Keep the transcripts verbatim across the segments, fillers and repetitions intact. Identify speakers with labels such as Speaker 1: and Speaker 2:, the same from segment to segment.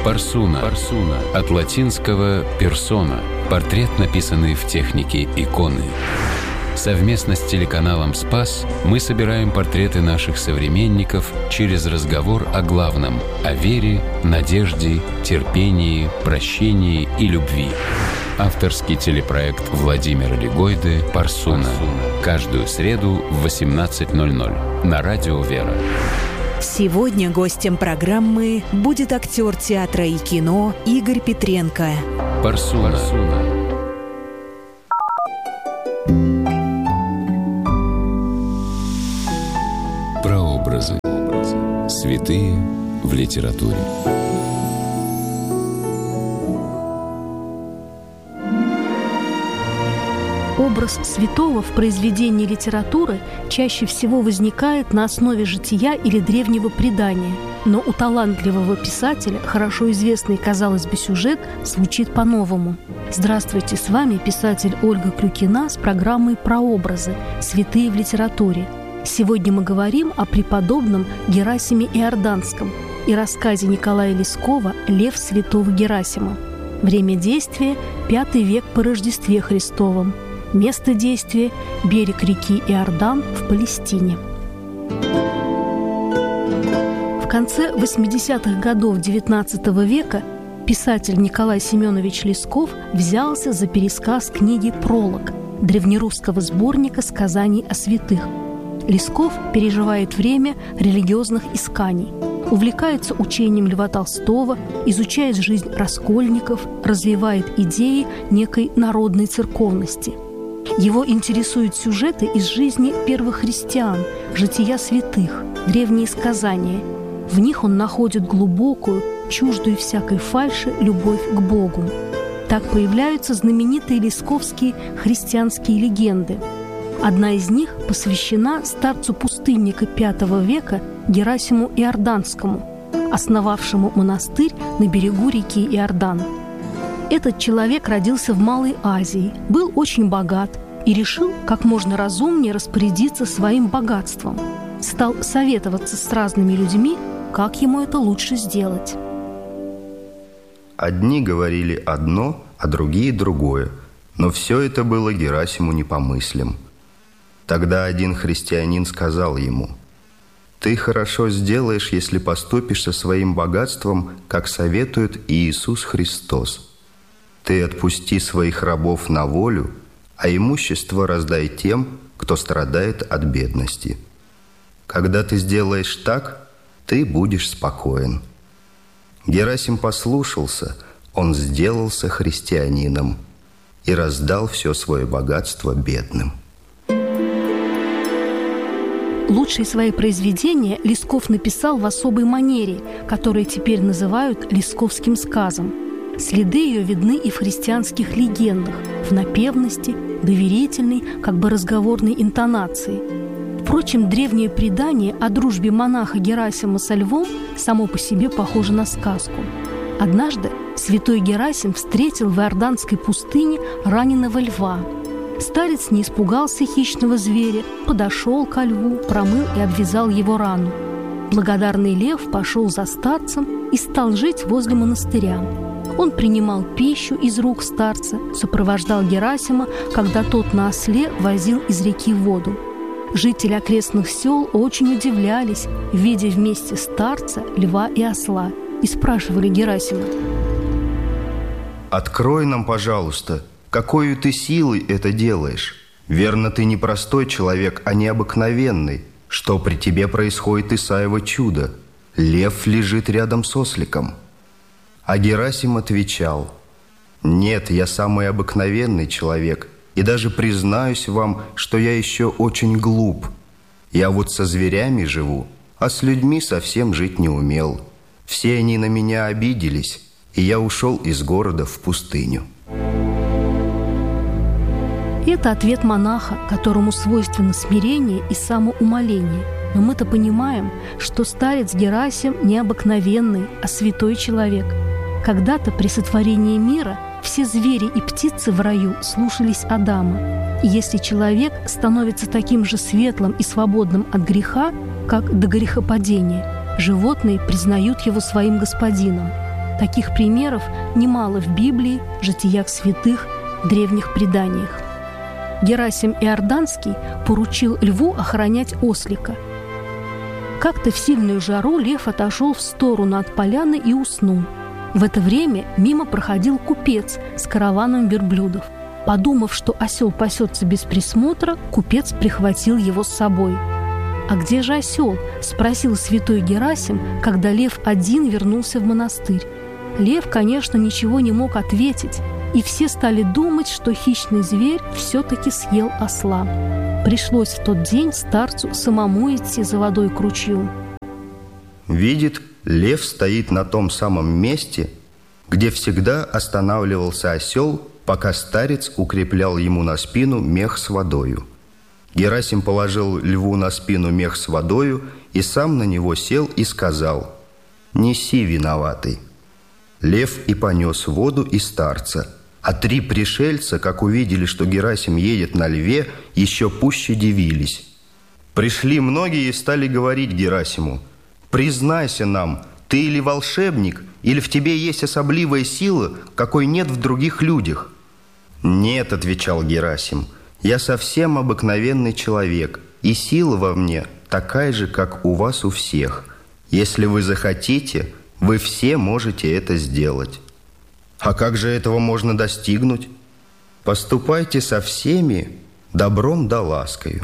Speaker 1: Парсуна. Парсуна. От латинского «персона». Портрет, написанный в технике иконы. Совместно с телеканалом «Спас» мы собираем портреты наших современников через разговор о главном – о вере, надежде, терпении, прощении и любви. Авторский телепроект Владимира Легойды «Парсуна». Каждую среду в восемнадцать ноль ноль на радио «Вера».
Speaker 2: Сегодня гостем программы будет актер театра и кино Игорь Петренко.
Speaker 1: Парсуна. Парсуна. Прообразы. Святые в литературе.
Speaker 3: Образ святого в произведении литературы чаще всего возникает на основе жития или древнего предания, но у талантливого писателя хорошо известный, казалось бы, сюжет звучит по-новому. Здравствуйте, с вами писатель Ольга Клюкина с программой «Прообразы. Святые в литературе». Сегодня мы говорим о преподобном Герасиме Иорданском и рассказе Николая Лескова «Лев святого Герасима». Время действия – пятый век по Рождестве Христовом. Место действия – берег реки Иордан в Палестине. В конце восьмидесятых годов девятнадцатого века писатель Николай Семенович Лесков взялся за пересказ книги «Пролог» древнерусского сборника сказаний о святых. Лесков переживает время религиозных исканий, увлекается учением Льва Толстого, изучает жизнь раскольников, развивает идеи некой народной церковности. Его интересуют сюжеты из жизни первых христиан, жития святых, древние сказания. В них он находит глубокую, чуждую всякой фальши любовь к Богу. Так появляются знаменитые лесковские христианские легенды. Одна из них посвящена старцу-пустынника пятого века Герасиму Иорданскому, основавшему монастырь на берегу реки Иордан. Этот человек родился в Малой Азии, был очень богат и решил как можно разумнее распорядиться своим богатством. Стал советоваться с разными людьми, как ему это лучше сделать.
Speaker 4: Одни говорили одно, а другие другое, но все это было Герасиму не по мыслям. Тогда один христианин сказал ему: «Ты хорошо сделаешь, если поступишь со своим богатством, как советует Иисус Христос. Ты отпусти своих рабов на волю, а имущество раздай тем, кто страдает от бедности. Когда ты сделаешь так, ты будешь спокоен». Герасим послушался, он сделался христианином и раздал все свое богатство бедным.
Speaker 3: Лучшие свои произведения Лесков написал в особой манере, которую теперь называют лесковским сказом. Следы ее видны и в христианских легендах, в напевности, доверительной, как бы разговорной интонации. Впрочем, древнее предание о дружбе монаха Герасима со львом само по себе похоже на сказку. Однажды святой Герасим встретил в Иорданской пустыне раненого льва. Старец не испугался хищного зверя, подошел ко льву, промыл и обвязал его рану. Благодарный лев пошел за старцем и стал жить возле монастыря. Он принимал пищу из рук старца, сопровождал Герасима, когда тот на осле возил из реки воду. Жители окрестных сел очень удивлялись, видя вместе старца, льва и осла, и спрашивали Герасима:
Speaker 4: «Открой нам, пожалуйста, какою ты силой это делаешь? Верно, ты не простой человек, а необыкновенный. Что при тебе происходит Исаево чудо? Лев лежит рядом с осликом». А Герасим отвечал: «Нет, я самый обыкновенный человек, и даже признаюсь вам, что я еще очень глуп. Я вот со зверями живу, а с людьми совсем жить не умел. Все они на меня обиделись, и я ушел из города в пустыню».
Speaker 3: Это ответ монаха, которому свойственно смирение и самоумоление. Но мы-то понимаем, что старец Герасим необыкновенный, а святой человек. Когда-то при сотворении мира все звери и птицы в раю слушались Адама. И если человек становится таким же светлым и свободным от греха, как до грехопадения, животные признают его своим господином. Таких примеров немало в Библии, житиях святых, древних преданиях. Герасим Иорданский поручил льву охранять ослика. Как-то в сильную жару лев отошел в сторону от поляны и уснул. В это время мимо проходил купец с караваном верблюдов. Подумав, что осел пасется без присмотра, купец прихватил его с собой. «А где же осел?» – спросил святой Герасим, когда лев один вернулся в монастырь. Лев, конечно, ничего не мог ответить, и все стали думать, что хищный зверь все-таки съел осла. Пришлось в тот день старцу самому идти за водой к ручью.
Speaker 4: Видит, лев стоит на том самом месте, где всегда останавливался осел, пока старец укреплял ему на спину мех с водою. Герасим положил льву на спину мех с водою и сам на него сел и сказал: «Неси, виноватый». Лев и понес воду и старца, а три пришельца, как увидели, что Герасим едет на льве, еще пуще дивились. Пришли многие и стали говорить Герасиму: «Признайся нам, ты или волшебник, или в тебе есть особливая сила, какой нет в других людях». «Нет», — отвечал Герасим, — «я совсем обыкновенный человек, и сила во мне такая же, как у вас у всех. Если вы захотите, вы все можете это сделать». «А как же этого можно достигнуть?» «Поступайте со всеми добром да ласкою».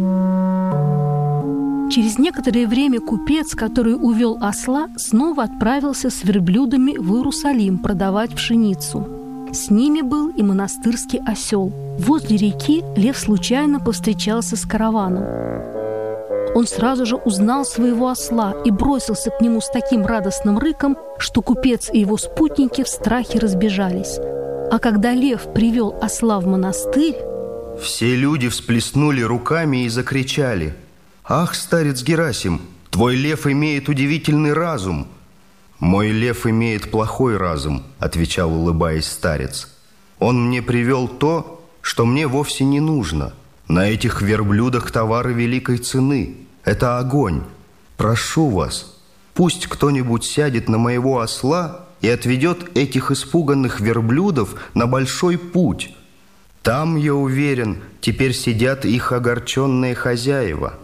Speaker 3: Через некоторое время купец, который увел осла, снова отправился с верблюдами в Иерусалим продавать пшеницу. С ними был и монастырский осел. Возле реки лев случайно повстречался с караваном. Он сразу же узнал своего осла и бросился к нему с таким радостным рыком, что купец и его спутники в страхе разбежались. А когда лев привел осла в монастырь,
Speaker 4: все люди всплеснули руками и закричали: «Ах, старец Герасим, твой лев имеет удивительный разум!» «Мой лев имеет плохой разум», — отвечал, улыбаясь, старец. «Он мне привел то, что мне вовсе не нужно. На этих верблюдах товары великой цены. Это огонь. Прошу вас, пусть кто-нибудь сядет на моего осла и отведет этих испуганных верблюдов на большой путь. Там, я уверен, теперь сидят их огорченные хозяева».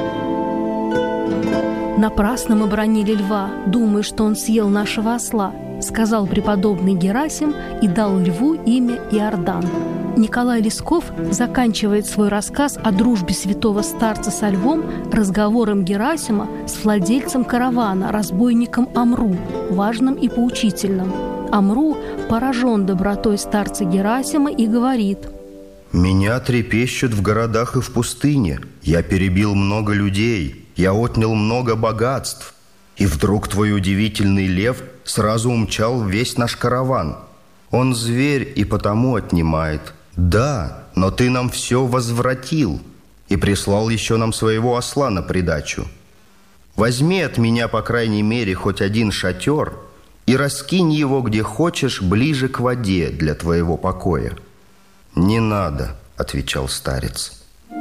Speaker 3: «Напрасно мы бранили льва, думая, что он съел нашего осла», сказал преподобный Герасим и дал льву имя Иордан. Николай Лесков заканчивает свой рассказ о дружбе святого старца со львом разговором Герасима с владельцем каравана, разбойником Амру, важным и поучительным. Амру поражен добротой старца Герасима и говорит:
Speaker 4: «Меня трепещут в городах и в пустыне. Я перебил много людей, я отнял много богатств. И вдруг твой удивительный лев сразу умчал весь наш караван. Он зверь и потому отнимает. Да, но ты нам все возвратил и прислал еще нам своего осла на придачу. Возьми от меня, по крайней мере, хоть один шатер и раскинь его где хочешь ближе к воде для твоего покоя». «Не надо», — отвечал старец.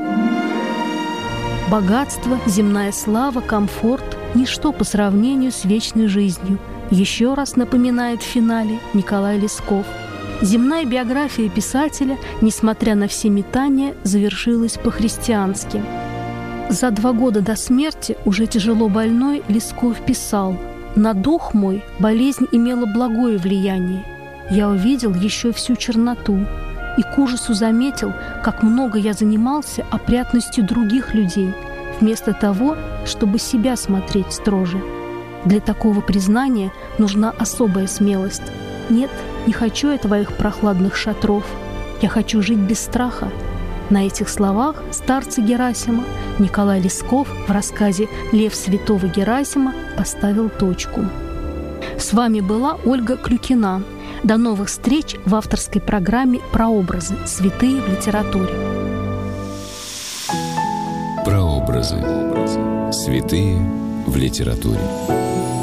Speaker 3: Богатство, земная слава, комфорт – ничто по сравнению с вечной жизнью. Еще раз напоминает в финале Николай Лесков. Земная биография писателя, несмотря на все метания, завершилась по-христиански. За два года до смерти, уже тяжело больной, Лесков писал: «На дух мой болезнь имела благое влияние. Я увидел еще всю черноту и к ужасу заметил, как много я занимался опрятностью других людей, вместо того, чтобы себя смотреть строже. Для такого признания нужна особая смелость. Нет, не хочу я твоих прохладных шатров. Я хочу жить без страха». На этих словах старца Герасима Николай Лесков в рассказе «Лев святого Герасима» поставил точку. С вами была Ольга Клюкина. До новых встреч в авторской программе «Прообразы. Святые в литературе».
Speaker 1: Прообразы. Святые в литературе.